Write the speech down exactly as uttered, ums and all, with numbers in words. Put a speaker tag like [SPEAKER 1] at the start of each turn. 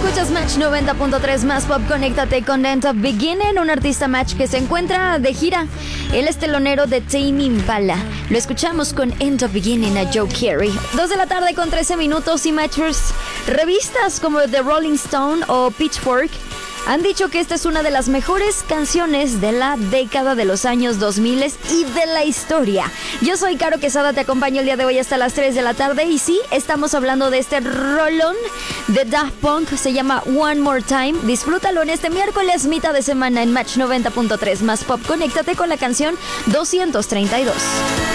[SPEAKER 1] Escuchas Match noventa punto tres más pop. Conéctate con End of Beginning, un artista Match que se encuentra de gira. Él es telonero de Tame Impala. Lo escuchamos con End of Beginning a Joe Carey. Dos de la tarde con trece minutos y Matchers. Revistas como The Rolling Stone o Pitchfork han dicho que esta es una de las mejores canciones de la década de los años dos mil y de la historia. Yo soy Caro Quesada, te acompaño el día de hoy hasta las tres de la tarde. Y sí, estamos hablando de este rolón de Daft Punk, se llama One More Time. Disfrútalo en este miércoles, mitad de semana en Match noventa punto tres más pop. Conéctate con la canción doscientos treinta y dos.